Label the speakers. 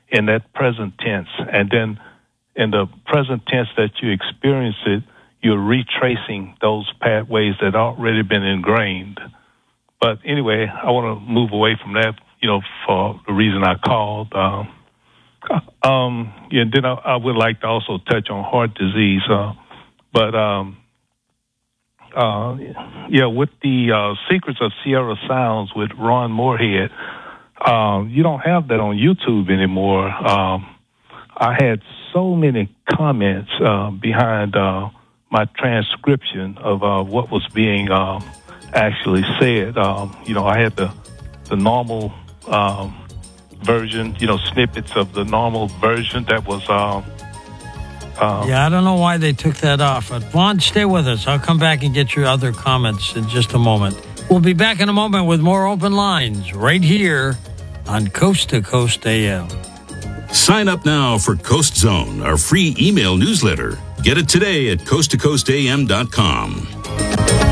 Speaker 1: in that present tense. And then in the present tense that you experience it, you're retracing those pathways that already been ingrained. But anyway, I want to move away from that, for the reason I called. And then I would like to also touch on heart disease. With the Secrets of Sierra Sounds with Ron Moorhead, you don't have that on YouTube anymore. I had so many comments behind my transcription of what was being actually said. I had the normal version, snippets of the normal version that was...
Speaker 2: I don't know why they took that off. But Vaughn, stay with us. I'll come back and get your other comments in just a moment. We'll be back in a moment with more open lines right here on Coast to Coast AM.
Speaker 3: Sign up now for Coast Zone, our free email newsletter. Get it today at coasttocoastam.com.